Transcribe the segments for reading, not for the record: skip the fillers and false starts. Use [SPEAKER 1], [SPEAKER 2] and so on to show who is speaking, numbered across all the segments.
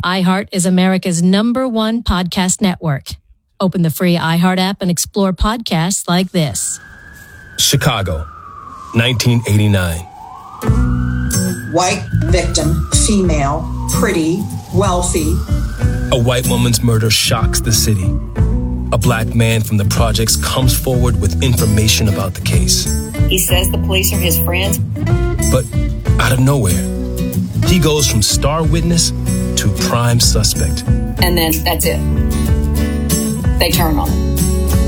[SPEAKER 1] iHeart is America's #1 podcast network. Open the free iHeart app and explore podcasts like this.
[SPEAKER 2] Chicago, 1989.
[SPEAKER 3] White victim, female, pretty, wealthy.
[SPEAKER 2] A white woman's murder shocks the city. A black man from the projects comes forward with information about the case.
[SPEAKER 4] He says the police are his friends.
[SPEAKER 2] But out of nowhere, he goes from star witness to prime suspect.
[SPEAKER 4] And then that's it. They turn on him.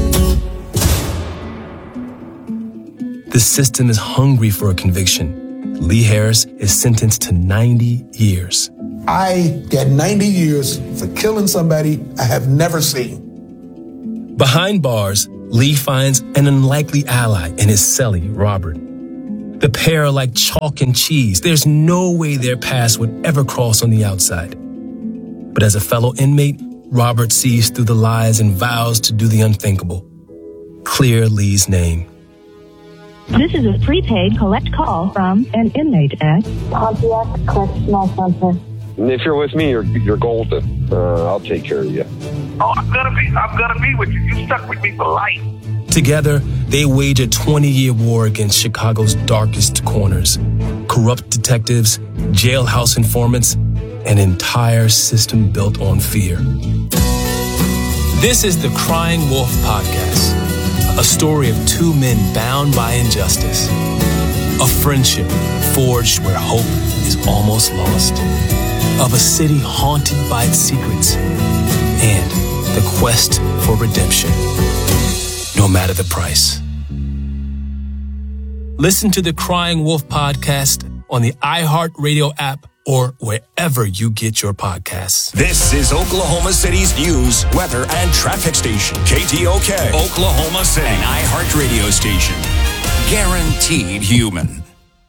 [SPEAKER 2] The system is hungry for a conviction. Lee Harris is sentenced to 90 years.
[SPEAKER 5] I get 90 years for killing somebody I have never seen.
[SPEAKER 2] Behind bars, Lee finds an unlikely ally in his cellie, Robert. The pair are like chalk and cheese. There's no way their paths would ever cross on the outside. But as a fellow inmate, Robert sees through the lies and vows to do the unthinkable. Clear Lee's name.
[SPEAKER 6] This is a prepaid collect call from an inmate at
[SPEAKER 7] Pontiac Correctional Center.
[SPEAKER 8] If you're with me, you're golden. I'll take care of you.
[SPEAKER 9] Oh, I'm gonna be with you. You stuck with me for life.
[SPEAKER 2] Together, they wage a 20-year war against Chicago's darkest corners. Corrupt detectives, jailhouse informants, an entire system built on fear. This is the Crying Wolf Podcast, a story of two men bound by injustice, a friendship forged where hope is almost lost, of a city haunted by its secrets, and the quest for redemption, no matter the price. Listen to the Crying Wolf Podcast on the iHeartRadio app or wherever you get your podcasts.
[SPEAKER 10] This is Oklahoma City's news, weather, and traffic station. KTOK, Oklahoma City, an iHeart radio station. Guaranteed human.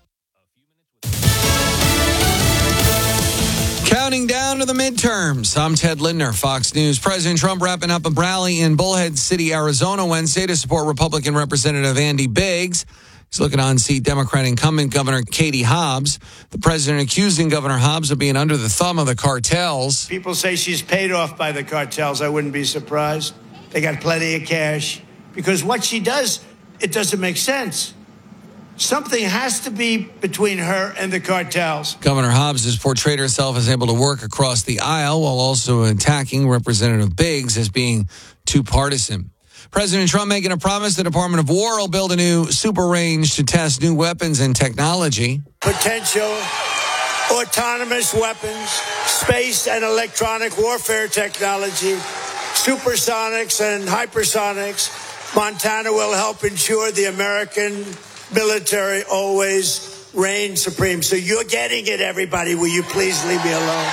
[SPEAKER 11] Counting down to the midterms. I'm Ted Lindner, Fox News. President Trump wrapping up a rally in Bullhead City, Arizona Wednesday to support Republican Representative Andy Biggs. He's looking to unseat Democrat incumbent Governor Katie Hobbs. The president accusing Governor Hobbs of being under the thumb of the cartels.
[SPEAKER 12] People say she's paid off by the cartels. I wouldn't be surprised. They got plenty of cash. Because what she does, it doesn't make sense. Something has to be between her and the cartels.
[SPEAKER 11] Governor Hobbs has portrayed herself as able to work across the aisle while also attacking Representative Biggs as being too partisan. President Trump making a promise the Department of War will build a new super range to test new weapons and technology.
[SPEAKER 12] Potential autonomous weapons, space and electronic warfare technology, supersonics and hypersonics. Montana will help ensure the American military always reigns supreme. So you're getting it, everybody. Will you please leave me alone?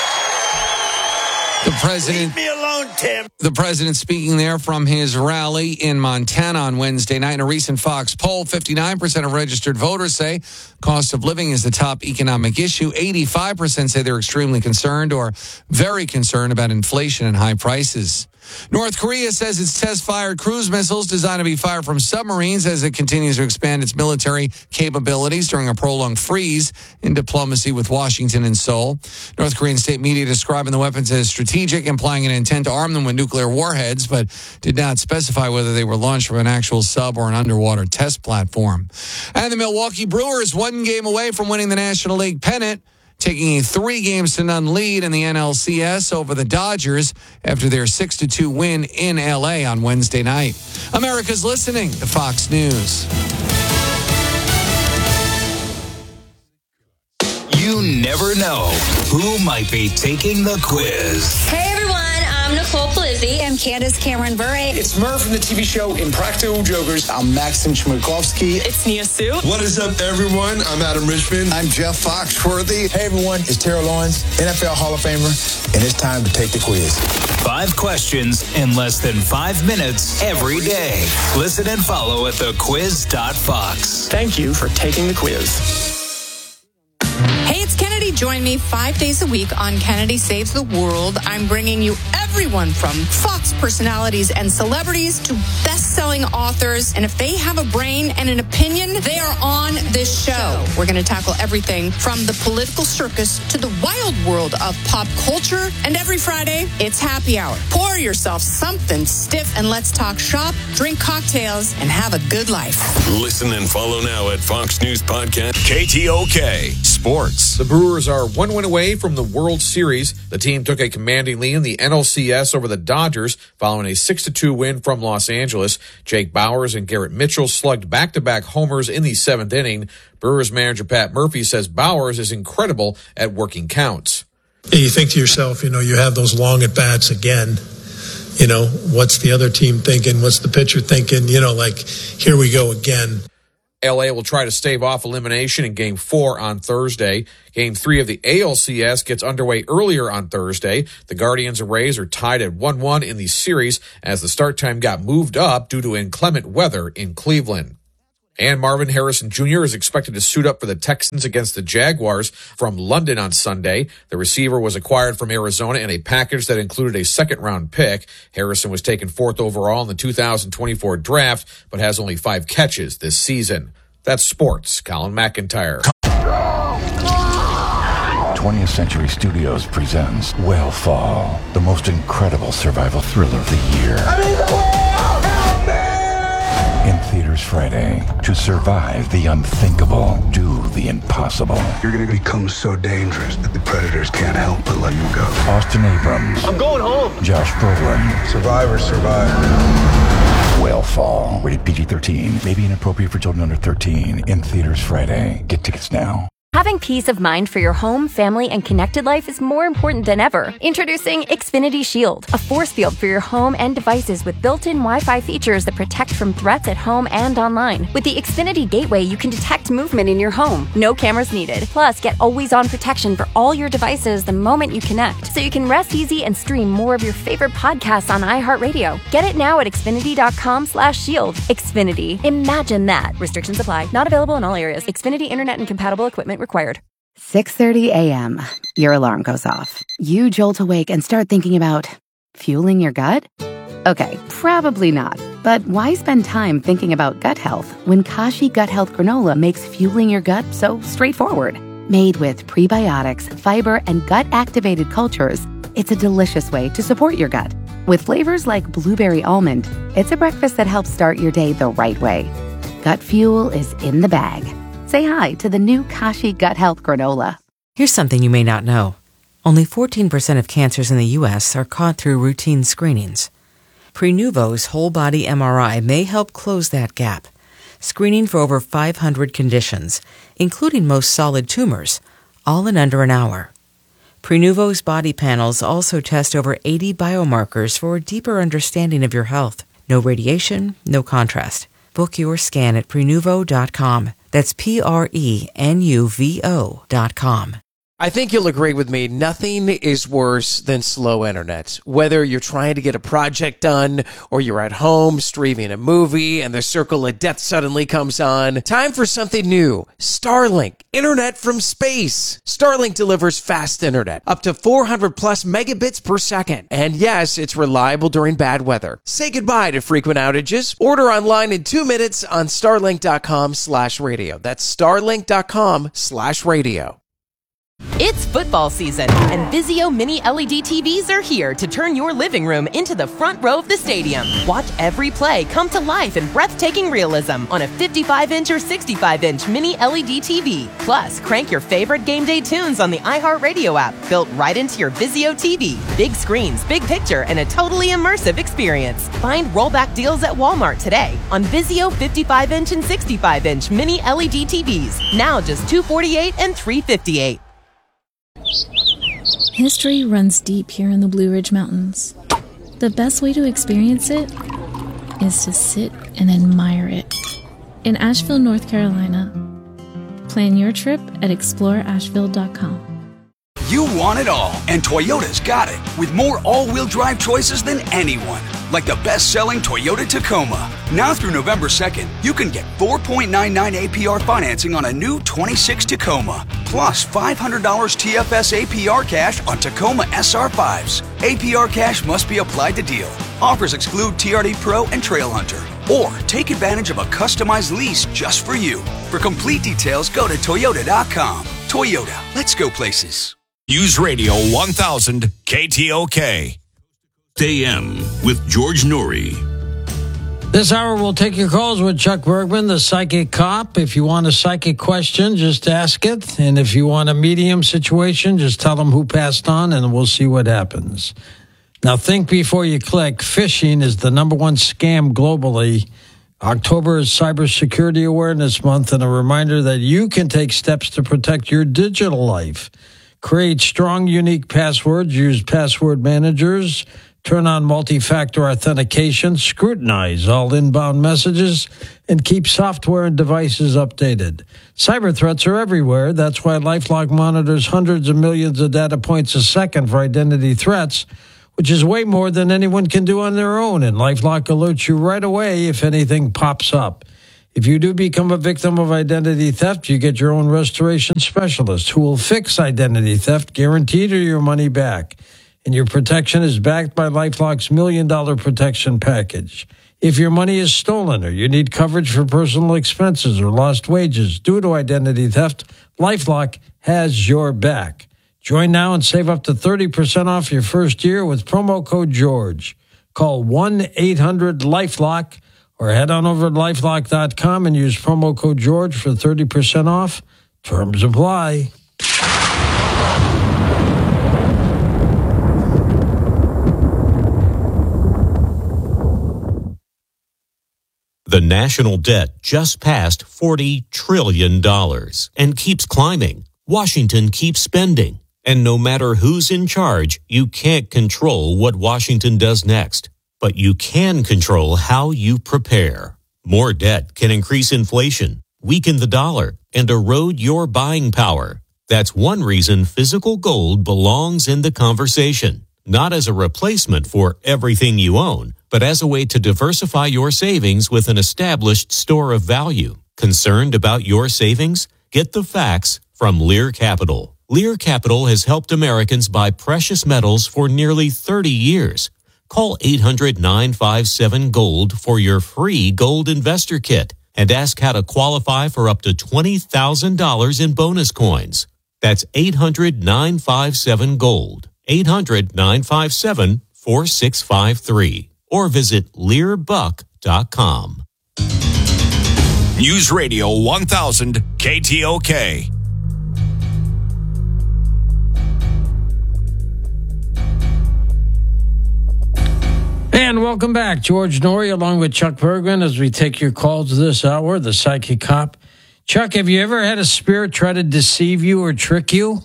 [SPEAKER 12] Leave me alone, Tim.
[SPEAKER 11] The president speaking there from his rally in Montana on Wednesday night. In a recent Fox poll, 59% of registered voters say cost of living is the top economic issue. 85% say they're extremely concerned or very concerned about inflation and high prices. North Korea says it's test-fired cruise missiles designed to be fired from submarines as it continues to expand its military capabilities during a prolonged freeze in diplomacy with Washington and Seoul. North Korean state media describing the weapons as strategic, implying an intent to arm them with nuclear warheads, but did not specify whether they were launched from an actual sub or an underwater test platform. And the Milwaukee Brewers, one game away from winning the National League pennant, taking a 3-0 lead in the NLCS over the Dodgers after their 6-2 win in L.A. on Wednesday night. America's listening to Fox News.
[SPEAKER 10] You never know who might be taking the quiz.
[SPEAKER 13] Hey everyone, I'm Nicole Plizzi. I'm Candace Cameron Bure.
[SPEAKER 14] It's Murph from the TV show Impractical Jokers. I'm Maxim Chmerkovsky.
[SPEAKER 13] It's Nia Sue.
[SPEAKER 15] What is up, everyone? I'm Adam Richmond.
[SPEAKER 16] I'm Jeff Foxworthy. Hey everyone, it's Terrell Owens, NFL Hall of Famer, and it's time to take the quiz.
[SPEAKER 10] 5 questions in less than 5 minutes every day. Listen and follow at thequiz.fox.
[SPEAKER 14] Thank you for taking the quiz.
[SPEAKER 17] Hey, it's Kennedy. Join me 5 days a week on Kennedy Saves the World. I'm bringing you everyone from Fox personalities and celebrities to best best-selling authors, and if they have a brain and an opinion, they are on this show. We're going to tackle everything from the political circus to the wild world of pop culture. And every Friday, it's happy hour. Pour yourself something stiff and let's talk shop, drink cocktails, and have a good life.
[SPEAKER 10] Listen and follow now at Fox News Podcast, KTOK Sports.
[SPEAKER 18] The Brewers are 1 win away from the World Series. The team took a commanding lead in the NLCS over the Dodgers following a 6-2 win from Los Angeles. Jake Bauers and Garrett Mitchell slugged back-to-back homers in the 7th inning. Brewers manager Pat Murphy says Bauers is incredible at working counts.
[SPEAKER 19] You think to yourself, you have those long at-bats again. What's the other team thinking? What's the pitcher thinking? Here we go again.
[SPEAKER 18] LA will try to stave off elimination in Game 4 on Thursday. Game 3 of the ALCS gets underway earlier on Thursday. The Guardians and Rays are tied at 1-1 in the series as the start time got moved up due to inclement weather in Cleveland. And Marvin Harrison Jr. is expected to suit up for the Texans against the Jaguars from London on Sunday. The receiver was acquired from Arizona in a package that included a second-round pick. Harrison was taken 4th overall in the 2024 draft, but has only 5 catches this season. That's sports. Colin McIntyre.
[SPEAKER 20] 20th Century Studios presents Whale Fall, the most incredible survival thriller of the year. In theaters Friday. To survive the unthinkable, do the impossible.
[SPEAKER 21] You're going to become so dangerous that the predators can't help but let you go.
[SPEAKER 20] Austin Abrams.
[SPEAKER 21] I'm going home.
[SPEAKER 20] Josh Brolin.
[SPEAKER 21] Survivors survive.
[SPEAKER 20] Whale Fall. Rated PG-13. May be inappropriate for children under 13. In theaters Friday. Get tickets now.
[SPEAKER 22] Having peace of mind for your home, family, and connected life is more important than ever. Introducing Xfinity Shield, a force field for your home and devices with built-in Wi-Fi features that protect from threats at home and online. With the Xfinity Gateway, you can detect movement in your home. No cameras needed. Plus, get always-on protection for all your devices the moment you connect, so you can rest easy and stream more of your favorite podcasts on iHeartRadio. Get it now at Xfinity.com/shield. Xfinity. Imagine that. Restrictions apply. Not available in all areas. Xfinity Internet and compatible equipment required.
[SPEAKER 23] 6:30 a.m. Your alarm goes off. You jolt awake and start thinking about fueling your gut? Okay, probably not. But why spend time thinking about gut health when Kashi Gut Health Granola makes fueling your gut so straightforward? Made with prebiotics, fiber, and gut-activated cultures, it's a delicious way to support your gut. With flavors like blueberry almond, it's a breakfast that helps start your day the right way. Gut fuel is in the bag. Say hi to the new Kashi Gut Health Granola.
[SPEAKER 24] Here's something you may not know. Only 14% of cancers in the U.S. are caught through routine screenings. Prenuvo's whole-body MRI may help close that gap, screening for over 500 conditions, including most solid tumors, all in under an hour. Prenuvo's body panels also test over 80 biomarkers for a deeper understanding of your health. No radiation, no contrast. Book your scan at Prenuvo.com. That's Prenuvo.com.
[SPEAKER 25] I think you'll agree with me, nothing is worse than slow internet. Whether you're trying to get a project done or you're at home streaming a movie and the circle of death suddenly comes on, time for something new. Starlink, internet from space. Starlink delivers fast internet, up to 400 plus megabits per second. And yes, it's reliable during bad weather. Say goodbye to frequent outages. Order online in 2 minutes on starlink.com/radio. That's starlink.com/radio.
[SPEAKER 26] It's football season, and Vizio Mini LED TVs are here to turn your living room into the front row of the stadium. Watch every play come to life in breathtaking realism on a 55-inch or 65-inch Mini LED TV. Plus, crank your favorite game day tunes on the iHeartRadio app, built right into your Vizio TV. Big screens, big picture, and a totally immersive experience. Find rollback deals at Walmart today on Vizio 55-inch and 65-inch Mini LED TVs. Now just $248 and $358.
[SPEAKER 27] History runs deep here in the Blue Ridge Mountains. The best way to experience it is to sit and admire it. In Asheville, North Carolina. Plan your trip at exploreasheville.com.
[SPEAKER 28] You want it all, and Toyota's got it, with more all-wheel drive choices than anyone. Like the best-selling Toyota Tacoma. Now through November 2nd, you can get 4.99 APR financing on a new 26 Tacoma, plus $500 TFS APR cash on Tacoma SR5s. APR cash must be applied to deal. Offers exclude TRD Pro and Trail Hunter. Or take advantage of a customized lease just for you. For complete details, go to Toyota.com. Toyota, let's go places.
[SPEAKER 10] News Radio 1000 KTOK.
[SPEAKER 1] AM with George Norrie.
[SPEAKER 3] This hour, we'll take your calls with Chuck Bergman, the psychic cop. If you want a psychic question, just ask it. And if you want a medium situation, just tell them who passed on, and we'll see what happens. Now, think before you click. Phishing is the number one scam globally. October is Cybersecurity Awareness Month, and a reminder that you can take steps to protect your digital life. Create strong, unique passwords. Use password managers. Turn on multi-factor authentication. Scrutinize all inbound messages. And keep software and devices updated. Cyber threats are everywhere. That's why LifeLock monitors hundreds of millions of data points a second for identity threats, which is way more than anyone can do on their own. And LifeLock alerts you right away if anything pops up. If you do become a victim of identity theft, you get your own restoration specialist who will fix identity theft, guaranteed, or your money back. And your protection is backed by LifeLock's $1 million protection package. If your money is stolen or you need coverage for personal expenses or lost wages due to identity theft, LifeLock has your back. Join now and save up to 30% off your first year with promo code GEORGE. Call 1-800-LifeLock or head on over to LifeLock.com and use promo code GEORGE for 30% off. Terms apply.
[SPEAKER 4] The national debt just passed $40 trillion and keeps climbing. Washington keeps spending. And no matter who's in charge, you can't control what Washington does next. But you can control how you prepare. More debt can increase inflation, weaken the dollar, and erode your buying power. That's one reason physical gold belongs in the conversation. Not as a replacement for everything you own, but as a way to diversify your savings with an established store of value. Concerned about your savings? Get the facts from Lear Capital. Lear Capital has helped Americans buy precious metals for nearly 30 years. Call 800-957-GOLD for your free gold investor kit and ask how to qualify for up to $20,000 in bonus coins. That's 800-957-GOLD. 800-957-4653. Or visit LearBuck.com.
[SPEAKER 10] News Radio 1000 KTOK.
[SPEAKER 3] And welcome back. George Norrie along with Chuck Bergman as we take your calls this hour, the psychic cop. Chuck, have you ever had a spirit try to deceive you or trick you?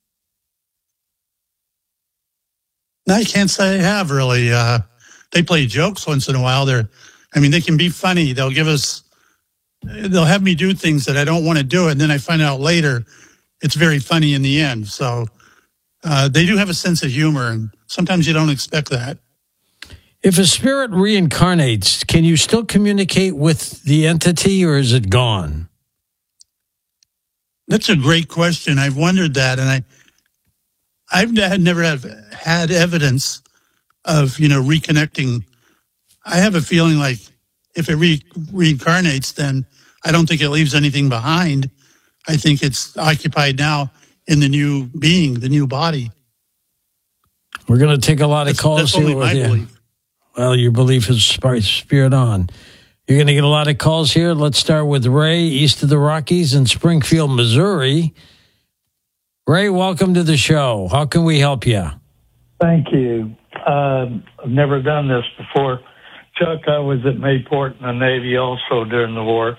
[SPEAKER 5] No, I can't say I have, really. They play jokes once in a while. They can be funny. They'll have me do things that I don't want to do, and then I find out later it's very funny in the end. So they do have a sense of humor, and sometimes you don't expect that.
[SPEAKER 3] If a spirit reincarnates, can you still communicate with the entity, or is it gone?
[SPEAKER 5] That's a great question. I've wondered that, and I've never had evidence of, reconnecting. I have a feeling like if it reincarnates, then I don't think it leaves anything behind. I think it's occupied now in the new being, the new body.
[SPEAKER 3] We're going to take a lot of calls here with you. Belief. Well, your belief is spirit on. You're going to get a lot of calls here. Let's start with Ray, east of the Rockies in Springfield, Missouri. Ray, welcome to the show. How can we help you?
[SPEAKER 6] Thank you. I've never done this before. Chuck, I was at Mayport in the Navy also during the war.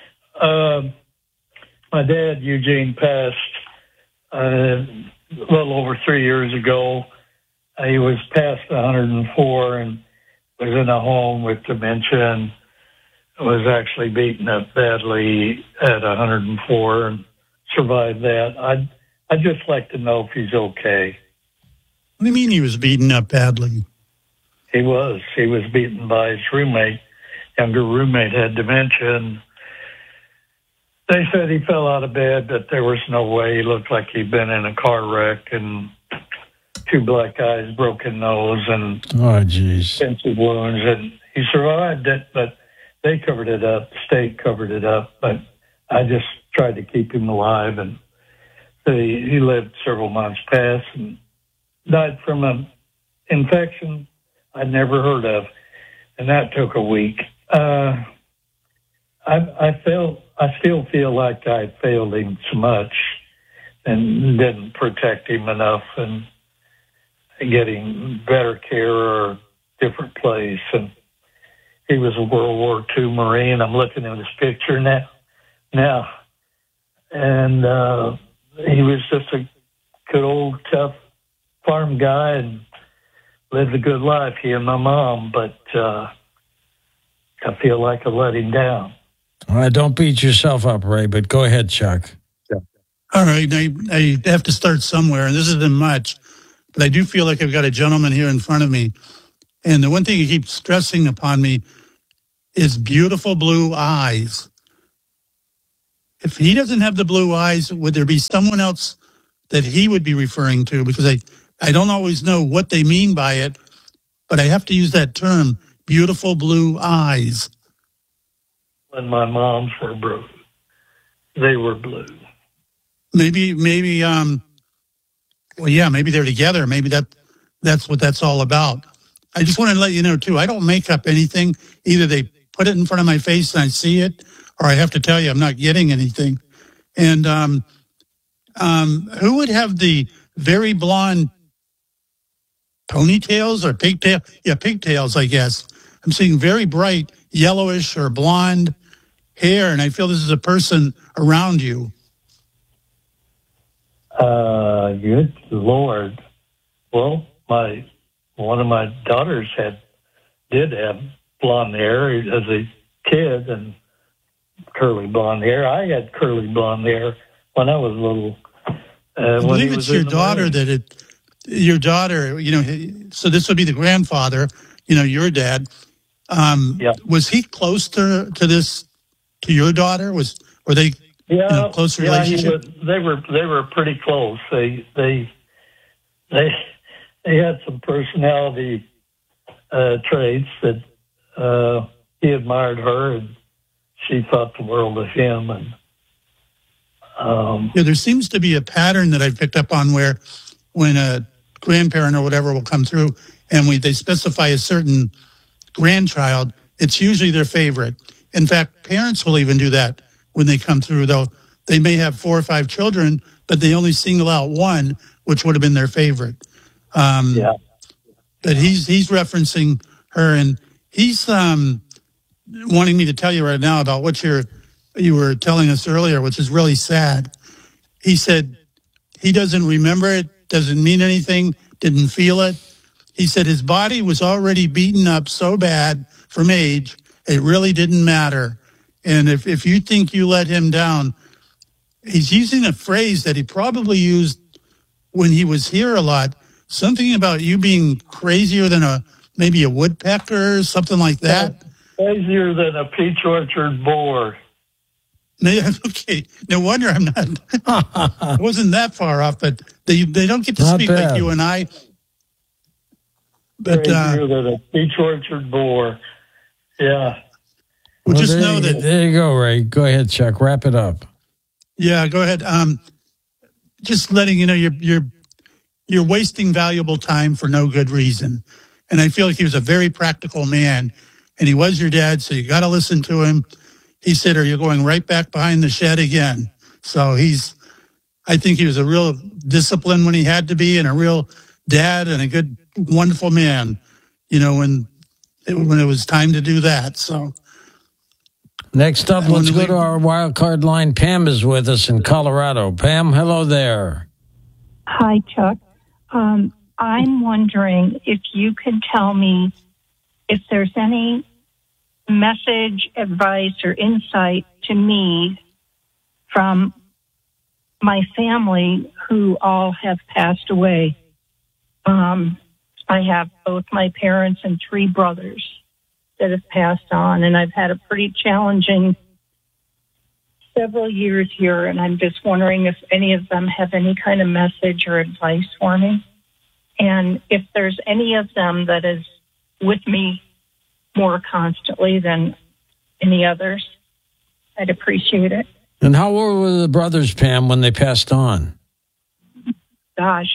[SPEAKER 6] My dad, Eugene, passed a little over 3 years ago. He was past 104 and was in a home with dementia and was actually beaten up badly at 104 and survived that. I'd just like to know if he's okay.
[SPEAKER 5] What do you mean he was beaten up badly?
[SPEAKER 6] He was. He was beaten by his roommate. Younger roommate had dementia, and they said he fell out of bed, but there was no way. He looked like he'd been in a car wreck, and 2 black eyes, broken nose, and extensive wounds. And he survived it, but they covered it up. The state covered it up, but I just tried to keep him alive. And so he lived several months past and died from an infection I'd never heard of, and that took a week. I still feel like I failed him so much and didn't protect him enough and get him better care or a different place. And he was a World War II Marine. I'm looking at his picture now. And he was just a good old tough farm guy and lived a good life, he and my mom, but I feel like I let him down.
[SPEAKER 3] All right, don't beat yourself up, Ray, but go ahead, Chuck.
[SPEAKER 5] All right, I have to start somewhere, and this isn't much, but I do feel like I've got a gentleman here in front of me, and the one thing he keeps stressing upon me is beautiful blue eyes. If he doesn't have the blue eyes, would there be someone else that he would be referring to? Because I don't always know what they mean by it, but I have to use that term, beautiful blue eyes.
[SPEAKER 6] When my moms were blue, they were blue.
[SPEAKER 5] Maybe, maybe they're together. Maybe that's what that's all about. I just want to let you know, too, I don't make up anything. Either they put it in front of my face and I see it, or I have to tell you I'm not getting anything. And who would have the very blonde ponytails or pigtails? Yeah, pigtails, I guess. I'm seeing very bright yellowish or blonde hair, and I feel this is a person around you.
[SPEAKER 6] Good Lord. Well, one of my daughters did have blonde hair as a kid and curly blonde hair. I had curly blonde hair when I was little.
[SPEAKER 5] I believe it's your daughter your daughter, so this would be the grandfather, your dad. Was he close to your daughter? Were they close relationship?
[SPEAKER 6] They were pretty close. They had some personality traits that he admired her and she thought the world of him. And
[SPEAKER 5] there seems to be a pattern that I've picked up on where when a grandparent or whatever will come through and they specify a certain grandchild, it's usually their favorite. In fact, parents will even do that when they come through, though. They may have 4 or 5 children, but they only single out one, which would have been their favorite. But he's referencing her, and he's wanting me to tell you right now about what you were telling us earlier, which is really sad. He said he doesn't remember it, doesn't mean anything, didn't feel it. He said his body was already beaten up so bad from age, it really didn't matter. And if you think you let him down, he's using a phrase that he probably used when he was here a lot, something about you being crazier than maybe a woodpecker or something like that.
[SPEAKER 6] Crazier than a peach orchard boar.
[SPEAKER 5] Okay, no wonder I'm not. I wasn't that far off, but they don't get to speak like you and I. But
[SPEAKER 6] crazier than a peach orchard boar. Yeah.
[SPEAKER 5] Well, just know that.
[SPEAKER 3] There you go, Ray. Go ahead, Chuck. Wrap it up.
[SPEAKER 5] Yeah, go ahead. Just letting you know you're wasting valuable time for no good reason. And I feel like he was a very practical man, and he was your dad, so you got to listen to him. He said, "Are you going right back behind the shed again?" So I think he was a real disciplined when he had to be, and a real dad and a good, wonderful man. When it was time to do that. So.
[SPEAKER 3] Next up, let's go to our wild card line. Pam is with us in Colorado. Pam, hello there.
[SPEAKER 2] Hi, Chuck. I'm wondering if you could tell me if there's any message, advice, or insight to me from my family who all have passed away. I have both my parents and 3 brothers that have passed on, and I've had a pretty challenging several years here, and I'm just wondering if any of them have any kind of message or advice for me. And if there's any of them that is with me more constantly than any others, I'd appreciate it.
[SPEAKER 3] And how old were the brothers, Pam, when they passed on?
[SPEAKER 2] Gosh,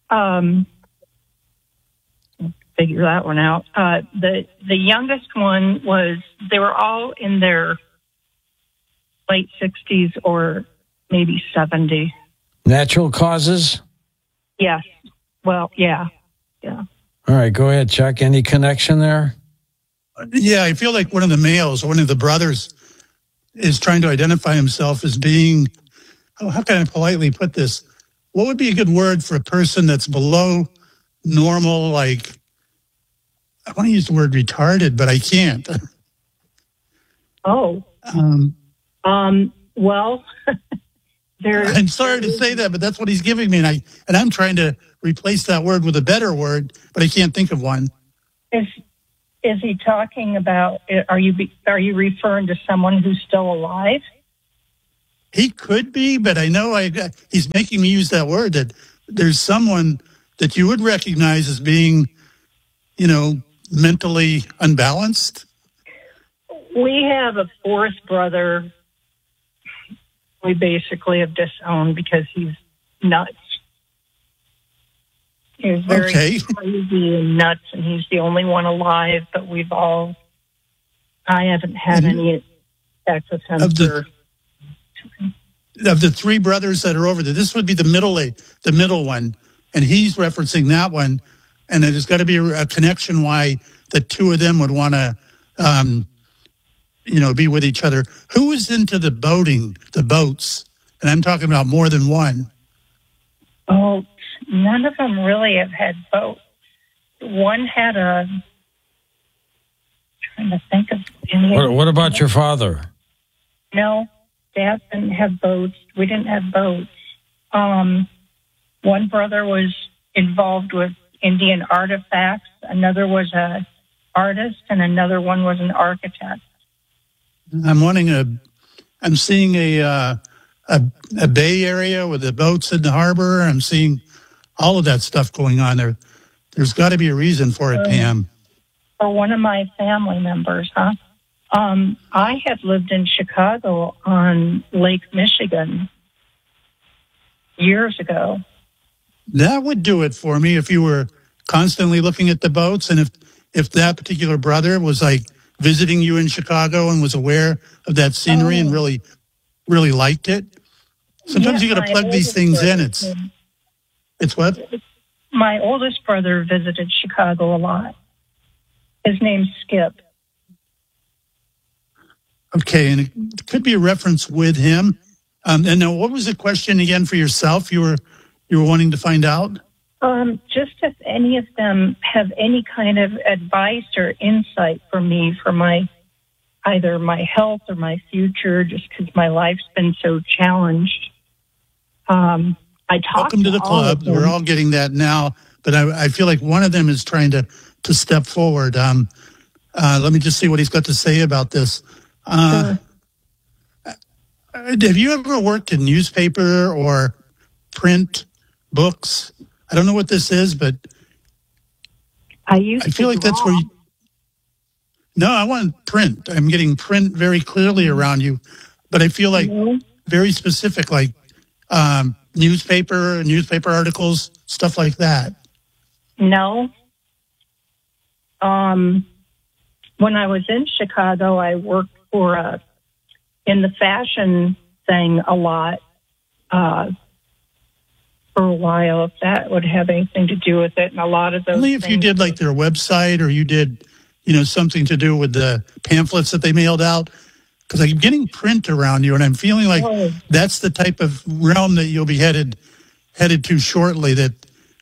[SPEAKER 2] figure that one out. The youngest one they were all in their late 60s or maybe 70.
[SPEAKER 3] Natural causes?
[SPEAKER 2] Yes. Well, yeah.
[SPEAKER 3] All right, go ahead, Chuck. Any connection there?
[SPEAKER 5] Yeah, I feel like one of the males, one of the brothers, is trying to identify himself as being, how can I politely put this? What would be a good word for a person that's below normal, like, I want to use the word retarded, but I can't.
[SPEAKER 2] Oh. Well,
[SPEAKER 5] I'm sorry to say that, but that's what he's giving me, and I'm trying to replace that word with a better word, but I can't think of one.
[SPEAKER 2] Is he talking about? Are you referring to someone who's still alive?
[SPEAKER 5] He could be, but I know he's making me use that word. That there's someone that you would recognize as being, mentally unbalanced.
[SPEAKER 2] We have a fourth brother. We basically have disowned because he's nuts. He's very crazy and nuts, and he's the only one alive. But I haven't had any sex with him.
[SPEAKER 5] Of the three brothers that are over there, this would be the middle one, and he's referencing that one. And there's got to be a connection why the two of them would want to, be with each other. Who is into the boats? And I'm talking about more than one.
[SPEAKER 2] Oh, none of them really have had boats. One had trying to think of any.
[SPEAKER 3] What about your father?
[SPEAKER 2] No, Dad didn't have boats. We didn't have boats. One brother was involved with Indian artifacts. Another was an artist, and another one was an architect.
[SPEAKER 5] I'm seeing a bay area with the boats in the harbor. I'm seeing all of that stuff going on there. There's got to be a reason for it, Pam.
[SPEAKER 2] For one of my family members, huh? I had lived in Chicago on Lake Michigan years ago.
[SPEAKER 5] That would do it for me if you were constantly looking at the boats, and if that particular brother was like visiting you in Chicago and was aware of that scenery and really, really liked it. Sometimes you got to plug these things in. It's what?
[SPEAKER 2] My oldest brother visited Chicago a lot. His name's Skip.
[SPEAKER 5] Okay, and it could be a reference with him. And now, what was the question again for yourself? You were wanting to find out?
[SPEAKER 2] Just if any of them have any kind of advice or insight for me for either my health or my future, just because my life's been so challenged.
[SPEAKER 5] Welcome to the club. We're all getting that now, but I feel like one of them is trying to step forward. Let me just see what he's got to say about this. Sure. Have you ever worked in newspaper or print books? I don't know what this is, but
[SPEAKER 2] I
[SPEAKER 5] feel like that's where you... No, I want print. I'm getting print very clearly around you, but I feel like very specific, like newspaper articles, stuff like that.
[SPEAKER 2] No. When I was in Chicago, I worked in the fashion thing a lot for a while, if that would have anything to do with it. And a lot of those
[SPEAKER 5] only if you did like their website, or you did, something to do with the pamphlets that they mailed out. Because I'm getting print around you, and I'm feeling like that's the type of realm that you'll be headed to shortly. That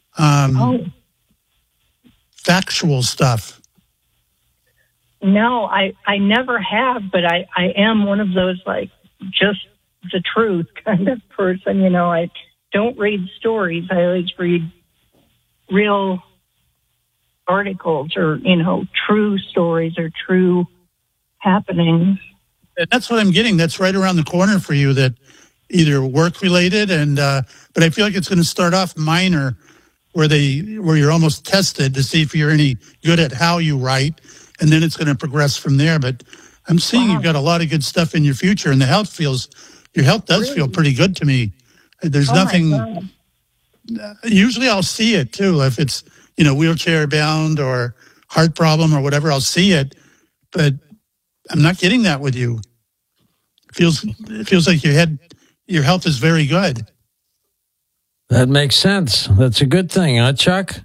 [SPEAKER 5] factual stuff.
[SPEAKER 2] No, I never have, but I am one of those, like, just the truth kind of person. I don't read stories. I always read real articles or, true stories or true happenings.
[SPEAKER 5] And that's what I'm getting. That's right around the corner for you, that either work related but I feel like it's going to start off minor where you're almost tested to see if you're any good at how you write, and then it's going to progress from there. But I'm seeing you've got a lot of good stuff in your future, and your health does feel pretty good to me. There's nothing. Usually I'll see it too. If it's, wheelchair bound or heart problem or whatever, I'll see it. But I'm not getting that with you. It feels like your health is very good.
[SPEAKER 3] That makes sense. That's a good thing, huh, Chuck?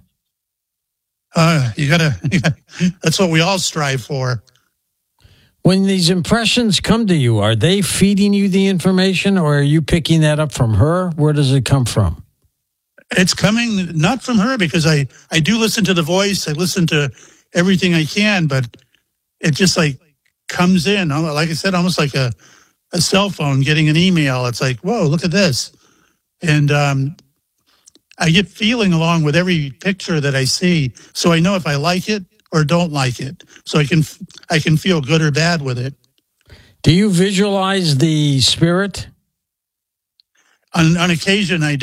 [SPEAKER 5] That's what we all strive for.
[SPEAKER 3] When these impressions come to you, are they feeding you the information, or are you picking that up from her? Where does it come from?
[SPEAKER 5] It's coming not from her, because I do listen to the voice. I listen to everything I can, but it just like comes in. Like I said, almost like a cell phone getting an email. It's like, whoa, look at this. And I get feeling along with every picture that I see. So I know if I like it or don't like it. So I can feel good or bad with it.
[SPEAKER 3] Do you visualize the spirit?
[SPEAKER 5] On occasion, I do.